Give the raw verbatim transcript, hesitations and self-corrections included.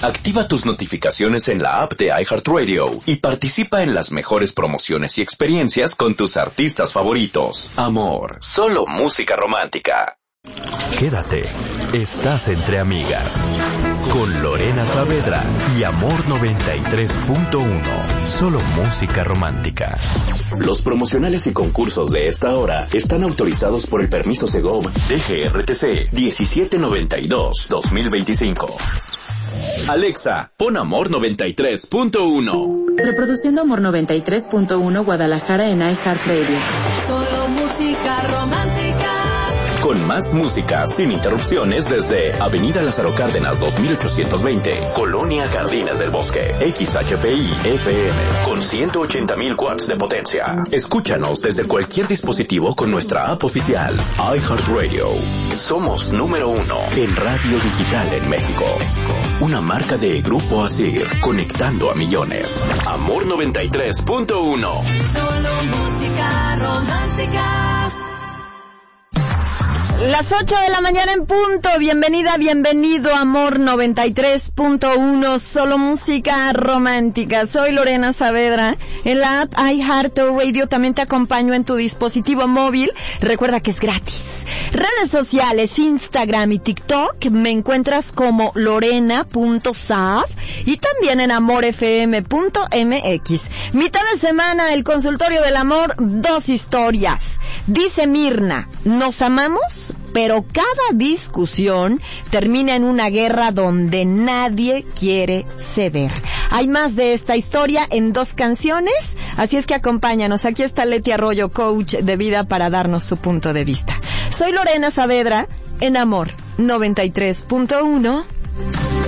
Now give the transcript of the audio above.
Activa tus notificaciones en la app de iHeartRadio y participa en las mejores promociones y experiencias con tus artistas favoritos. Amor, solo música romántica. Quédate, estás entre amigas, con Lorena Saavedra y Amor noventa y tres punto uno, solo música romántica. Los promocionales y concursos de esta hora están autorizados por el permiso Segov D G R T C diecisiete noventa y dos guión dos mil veinticinco. Alexa, pon Amor noventa y tres punto uno. Reproduciendo Amor noventa y tres punto uno Guadalajara en iHeartRadio. Solo música romántica. Con más música, sin interrupciones, desde Avenida Lázaro Cárdenas dos mil ochocientos veinte, Colonia Jardines del Bosque, X H P I F M, con ciento ochenta mil watts de potencia. Escúchanos desde cualquier dispositivo con nuestra app oficial, iHeartRadio. Somos número uno en radio digital en México. Una marca de Grupo Asir, conectando a millones. Amor noventa y tres punto uno. Solo música romántica. Las ocho de la mañana en punto. Bienvenida, bienvenido a Amor noventa y tres punto uno, solo música romántica. Soy Lorena Saavedra. En la app iHeartRadio también te acompaño en tu dispositivo móvil. Recuerda que es gratis. Redes sociales, Instagram y TikTok, me encuentras como lorena punto saab y también en amor f m punto m x. Mitad de semana, el consultorio del amor, dos historias. Dice Mirna, nos amamos, pero cada discusión termina en una guerra donde nadie quiere ceder. Hay más de esta historia en dos canciones, así es que acompáñanos. Aquí está Leti Arroyo, coach de vida, para darnos su punto de vista. Soy Lorena Saavedra en Amor noventa y tres punto uno.